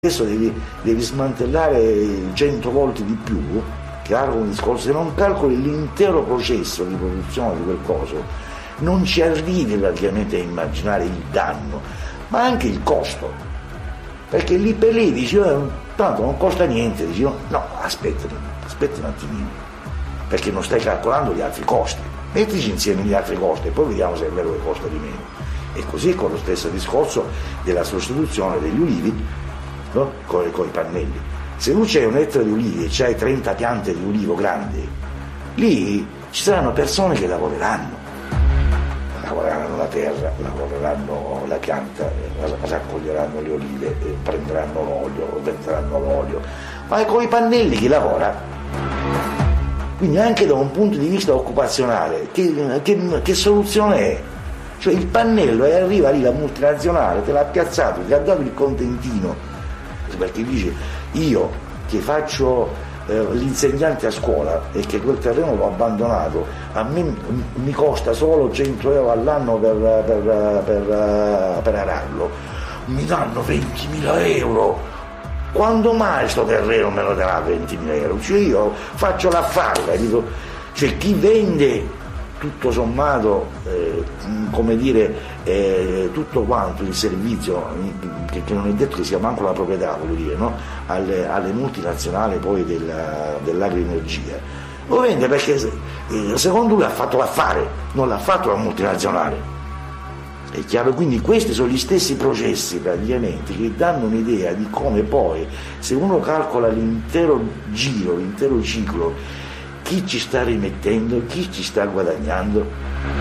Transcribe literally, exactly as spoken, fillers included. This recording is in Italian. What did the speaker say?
Adesso devi, devi smantellare cento volte di più, chiaro un discorso, se non calcoli l'intero processo di produzione di quel coso, non ci arrivi praticamente a immaginare il danno, ma anche il costo. Perché lì per lì dici, oh, tanto non costa niente, dici, no, no aspetta, aspetta un attimino, perché non stai calcolando gli altri costi. Mettici insieme gli altri costi e poi vediamo se è vero che costa di meno. E così con lo stesso discorso della sostituzione degli ulivi, no? con, con i pannelli. Se tu c'hai un ettaro di ulivi e c'hai trenta piante di ulivo grandi, lì ci saranno persone che lavoreranno, lavoreranno la terra, lavoreranno la pianta, raccoglieranno le olive, prenderanno l'olio, venderanno l'olio, ma con i pannelli chi lavora? Quindi anche da un punto di vista occupazionale, che, che, che soluzione è? Cioè il pannello e arriva lì la multinazionale, te l'ha piazzato, ti ha dato il contentino, perché dice io che faccio eh, l'insegnante a scuola e che quel terreno l'ho abbandonato, a me m- mi costa solo cento euro all'anno per, per, per, per ararlo, mi danno ventimila euro. Quando mai sto terreno me lo darà ventimila euro? Cioè io faccio l'affare, capito? Cioè chi vende tutto sommato, eh, come dire, eh, tutto quanto il servizio, che, che non è detto che sia manco la proprietà, voglio dire, no? alle, alle multinazionali poi della, dell'agroenergia, lo vende perché eh, secondo lui ha fatto l'affare, non l'ha fatto la multinazionale. È chiaro? Quindi questi sono gli stessi processi praticamente che danno un'idea di come poi, se uno calcola l'intero giro, l'intero ciclo, chi ci sta rimettendo, chi ci sta guadagnando.